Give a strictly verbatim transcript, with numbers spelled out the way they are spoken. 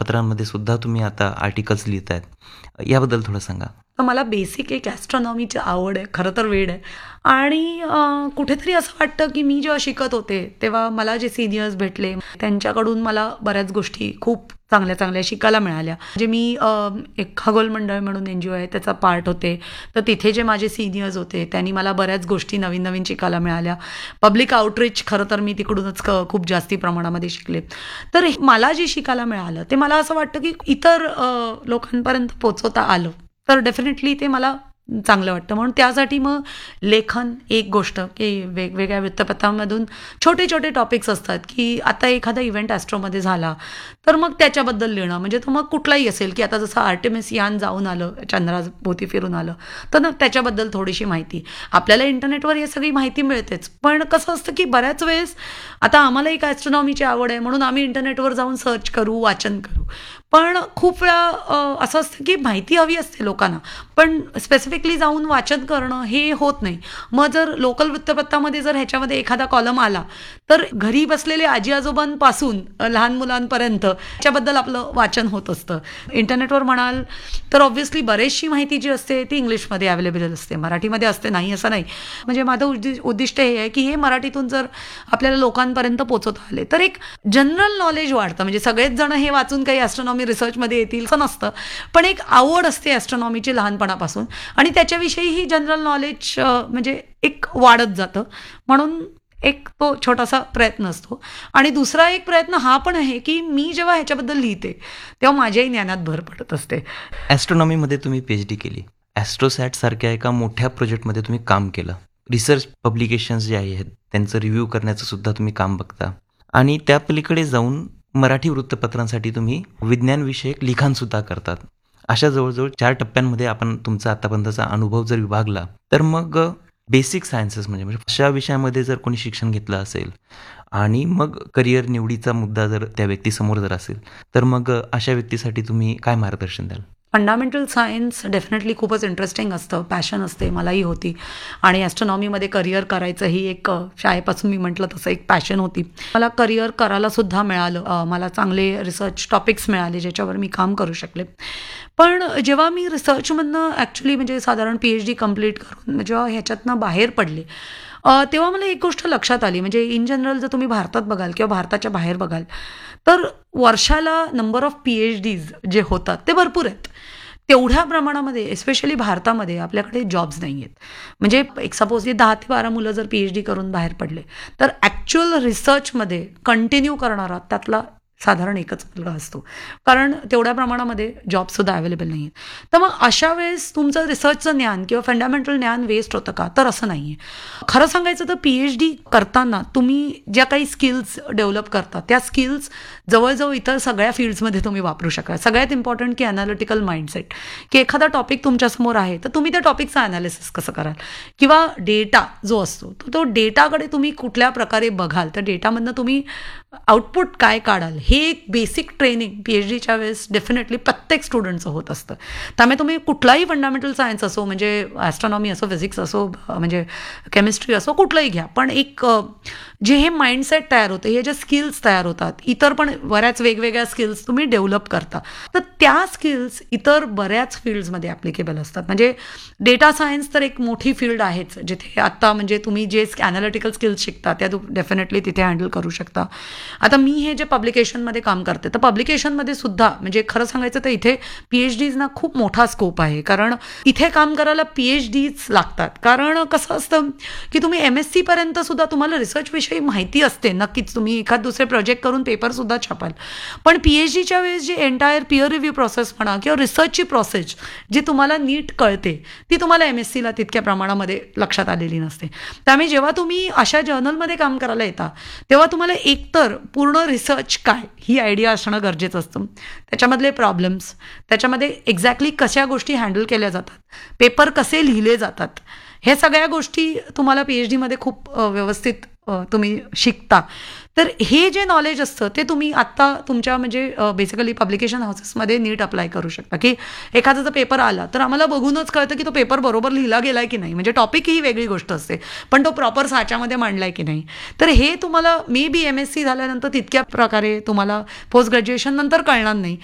वृत्तपत्रांमध्ये सुद्धा तुम्ही आता आर्टिकल्स लिहितायत. याबद्दल थोडं सांगा. तर मला बेसिक एक ॲस्ट्रॉनॉमीची आवड आहे, खरं तर वेड आहे. आणि अ, कुठेतरी असं वाटतं की मी जेव्हा शिकत होते तेव्हा मला जे सिनियर्स भेटले त्यांच्याकडून मला बऱ्याच गोष्टी खूप चांगल्या चांगल्या शिकायला मिळाल्या. म्हणजे मी अ, एक खगोल मंडळ म्हणून एन जी ओ आहे त्याचा पार्ट होते. तर तिथे जे माझे सिनियर्स होते त्यांनी मला बऱ्याच गोष्टी नवीन नवीन शिकायला मिळाल्या. पब्लिक आउटरीच खरं तर मी तिकडूनच क खूप जास्ती प्रमाणामध्ये शिकले. तर हे मला जे शिकायला मिळालं ते मला असं वाटतं की इतर अ, लोकांपर्यंत पोचवता आलं तर डेफिनेटली ते मला चांगलं वाटतं. म्हणून त्यासाठी मग लेखन एक गोष्ट की वेगवेगळ्या वृत्तपत्रांमधून छोटे छोटे टॉपिक्स असतात की आता एखादा इव्हेंट ॲस्ट्रोमध्ये झाला तर मग त्याच्याबद्दल लिहिणं. म्हणजे तो मग कुठलाही असेल की आता जसं आर्टेमिस यान जाऊन आलं, चंद्राभोवती फिरून आलं, तर ना त्याच्याबद्दल थोडीशी माहिती. आपल्याला इंटरनेटवर हे सगळी माहिती मिळतेच, पण कसं असतं की बऱ्याच वेळेस आता आम्हाला एक ॲस्ट्रॉनॉमीची आवड आहे म्हणून आम्ही इंटरनेटवर जाऊन सर्च करू, वाचन करू. पण खूप वेळा अ, असं असतं की माहिती हवी असते लोकांना, पण स्पेसिफिकली जाऊन वाचन करणं हे होत नाही. मग जर लोकल वृत्तपत्रामध्ये जर ह्याच्यामध्ये एखादा कॉलम आला तर घरी बसलेले आजी आजोबांपासून अ, लहान मुलांपर्यंत त्याच्याबद्दल आपलं वाचन होत असतं. इंटरनेटवर म्हणाल तर ऑब्व्हियसली बरेचशी माहिती जी असते ती इंग्लिशमध्ये अवेलेबल असते, मराठीमध्ये असते नाही असं नाही. म्हणजे माझं उद्दि उद्दिष्ट हे आहे की हे मराठीतून जर आपल्याला लोकांपर्यंत पोचवता आले तर एक जनरल नॉलेज वाढतं. म्हणजे सगळेच जण हे वाचून काही ॲस्ट्रॉनॉमी रिसर्चमध्ये येतील असं नसतं, पण एक आवड असते ॲस्ट्रॉनॉमीची लहानपणापासून आणि त्याच्याविषयी ही जनरल नॉलेज म्हणजे एक वाढत जातं. म्हणून एक तो छोटासा प्रयत्न असतो. आणि दुसरा एक प्रयत्न हा पण आहे की मी जेव्हा ह्याच्याबद्दल लिहिते तेव्हा माझ्याही ज्ञानात भर पडत असते. ॲस्ट्रॉनॉमीमध्ये तुम्ही पी एच डी केली, ॲस्ट्रोसॅट सारख्या एका मोठ्या प्रोजेक्टमध्ये तुम्ही काम केलं, रिसर्च पब्लिकेशन्स जे आहेत त्यांचं रिव्ह्यू करण्याचं सुद्धा तुम्ही काम बघता आणि त्या पलीकडे जाऊन मराठी वृत्तपत्रांसाठी तुम्ही विज्ञानविषयक लिखाणसुद्धा करतात. अशा जवळजवळ चार टप्प्यांमध्ये आपण तुमचा आतापर्यंतचा अनुभव जर विभागला तर मग बेसिक सायन्सेस म्हणजे म्हणजे अशा विषयामध्ये जर कोणी शिक्षण घेतलं असेल आणि मग करिअर निवडीचा मुद्दा जर त्या व्यक्तीसमोर जर असेल तर मग अशा व्यक्तीसाठी तुम्ही काय मार्गदर्शन द्याल? फंडामेंटल सायन्स डेफिनेटली खूपच इंटरेस्टिंग असतं, पॅशन असते, मलाही होती. आणि ॲस्ट्रॉनॉमीमध्ये करिअर करायचं ही एक शाळेपासून मी म्हटलं तसं एक पॅशन होती. मला करिअर करायला सुद्धा मिळालं. मला चांगले रिसर्च टॉपिक्स मिळाले ज्याच्यावर मी काम करू शकले. पण जेव्हा मी रिसर्चमधनं ॲक्च्युली म्हणजे साधारण पी एच डी कम्प्लीट करून जेव्हा ह्याच्यातनं बाहेर पडले तेव्हा मला एक गोष्ट लक्षात आली. म्हणजे इन जनरल जर तुम्ही भारतात बघाल किंवा भारताच्या बाहेर बघाल तर वर्षाला number of P H DS जे होतात ते भरपूर आहेत. तेवढ्या प्रमाणामध्ये एस्पेशली भारतामध्ये आपल्याकडे जॉब्स नाही आहेत. म्हणजे एक सपोज दहा ते बारा मुलं जर पी एच डी करून बाहेर पडले तर ॲक्च्युअल रिसर्चमध्ये कंटिन्यू करणारा त्यातला साधारण एकच मुलगा असतो, कारण तेवढ्या प्रमाणामध्ये जॉबसुद्धा अवेलेबल नाही आहेत. तर मग अशा वेळेस तुमचं रिसर्चचं ज्ञान किंवा फंडामेंटल ज्ञान वेस्ट होतं का? तर असं नाही आहे. खरं सांगायचं तर पी एच डी करताना तुम्ही ज्या काही स्किल्स डेव्हलप करता त्या स्किल्स जवळजवळ इतर सगळ्या फील्ड्समध्ये तुम्ही वापरू शकाल. सगळ्यात इम्पॉर्टंट की ॲनालिटिकल माइंडसेट, की एखादा टॉपिक तुमच्यासमोर आहे तर तुम्ही त्या टॉपिकचं ॲनालिसिस कसं कराल किंवा डेटा जो असतो तो तो डेटाकडे तुम्ही कुठल्या प्रकारे बघाल, तर डेटामधनं तुम्ही आउटपुट काय काढाल हे एक बेसिक ट्रेनिंग पी एच डीच्या वेळेस डेफिनेटली प्रत्येक स्टुडंटचं होत असतं. त्यामुळे तुम्ही कुठलाही फंडामेंटल सायन्स असो, म्हणजे ॲस्ट्रॉनॉमी असो, फिजिक्स असो, म्हणजे केमिस्ट्री असो, कुठलंही घ्या, पण एक जे हे माइंडसेट तयार होतं, हे जे स्किल्स तयार होतात, इतर पण बऱ्याच वेगवेगळ्या स्किल्स तुम्ही डेव्हलप करता, तर त्या स्किल्स इतर बऱ्याच फील्ड्समध्ये ॲप्लिकेबल असतात. म्हणजे डेटा सायन्स तर एक मोठी फील्ड आहेच, जिथे आत्ता म्हणजे तुम्ही जे ॲनालिटिकल स्किल्स शिकता त्या डेफिनेटली तिथे हँडल करू शकता. आता मी हे जे पब्लिकेशनमध्ये काम करते तर पब्लिकेशनमध्ये सुद्धा म्हणजे खरं सांगायचं तर इथे पी एच डीजना खूप मोठा स्कोप आहे, कारण इथे काम करायला पी एच डीज लागतात. कारण कसं असतं की तुम्ही एम एस सीपर्यंत सुद्धा तुम्हाला रिसर्च विषयी माहिती असते, नक्कीच तुम्ही एखाद दुसरे प्रोजेक्ट करून पेपरसुद्धा छापाल, पण पी एच डीच्या वेळेस जी एंटायर पिअर रिव्ह्यू प्रोसेस म्हणा किंवा रिसर्चची प्रोसेस जी तुम्हाला नीट कळते ती तुम्हाला एम एस सीला तितक्या प्रमाणामध्ये लक्षात आलेली नसते. त्यामुळे जेव्हा तुम्ही अशा जर्नलमध्ये काम करायला येता तेव्हा तुम्हाला एकतर पूर्ण रिसर्च काय ही आयडिया असणं गरजेचं असतं, त्याच्यामधले प्रॉब्लेम्स, त्याच्यामध्ये एक्झॅक्टली कशा गोष्टी हँडल केल्या जातात, पेपर कसे लिहिले जातात, हे सगळ्या गोष्टी तुम्हाला पी एच डीमध्ये खूप व्यवस्थित तुम्ही शिकता. तर हे जे नॉलेज असतं ते तुम्ही आत्ता तुमच्या म्हणजे बेसिकली पब्लिकेशन हाऊसेसमध्ये नीट अप्लाय करू शकता. की एखादा जर पेपर आला तर आम्हाला बघूनच कळतं की तो पेपर बरोबर लिहिला गेला आहे की नाही. म्हणजे टॉपिक ही वेगळी गोष्ट असते, पण तो प्रॉपर साच्यामध्ये मांडला आहे की नाही. तर हे तुम्हाला may be M S C झाल्यानंतर तितक्या प्रकारे तुम्हाला पोस्ट ग्रॅज्युएशन नंतर कळणार नाही,